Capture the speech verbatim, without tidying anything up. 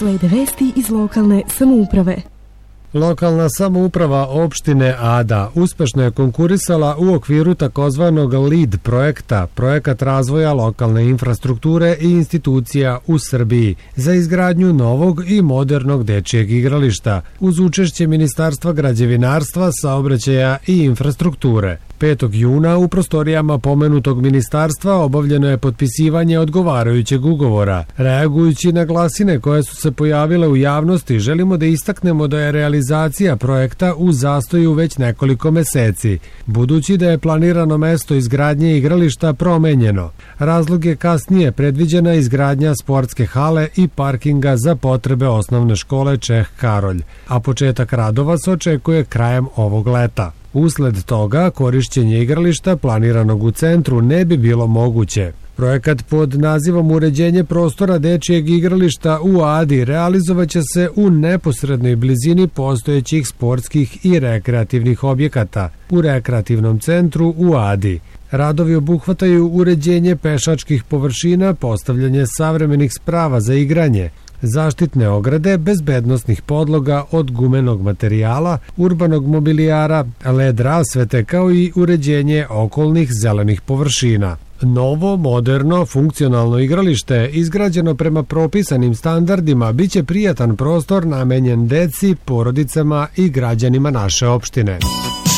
Slede vesti iz lokalne samouprave. Lokalna samouprava opštine Ada uspešno je konkurisala u okviru takozvanog LEAD projekta, projekat razvoja lokalne infrastrukture i institucija u Srbiji, za izgradnju novog i modernog dečijeg igrališta, uz učešće Ministarstva građevinarstva, saobraćaja i infrastrukture. petog juna u prostorijama pomenutog ministarstva obavljeno je potpisivanje odgovarajućeg ugovora. Reagujući na glasine koje su se pojavile u javnosti, želimo da istaknemo da je realizacija projekta u zastoju već nekoliko meseci, budući da je planirano mesto izgradnje igrališta promenjeno. Razlog je kasnije predviđena izgradnja sportske hale i parkinga za potrebe osnovne škole Čeh Karolj, a početak radova se očekuje krajem ovog leta. Usled toga, korišćenje igrališta planiranog u centru ne bi bilo moguće. Projekat pod nazivom Uređenje prostora dečijeg igrališta u Adi realizovaće se u neposrednoj blizini postojećih sportskih i rekreativnih objekata u rekreativnom centru u Adi. Radovi obuhvataju uređenje pešačkih površina, postavljanje savremenih sprava za igranje, zaštitne ograde, bezbednosnih podloga od gumenog materijala, urbanog mobilijara, led rasvete kao i uređenje okolnih zelenih površina. Novo, moderno, funkcionalno igralište, izgrađeno prema propisanim standardima, biće prijatan prostor namenjen deci, porodicama i građanima naše opštine.